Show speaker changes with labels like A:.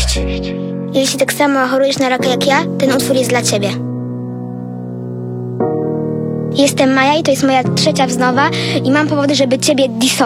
A: Cześć. Jeśli tak samo chorujesz na raka jak ja, ten utwór jest dla ciebie. Jestem Maja i to jest moja 3. wznowa i mam powody, żeby ciebie disować.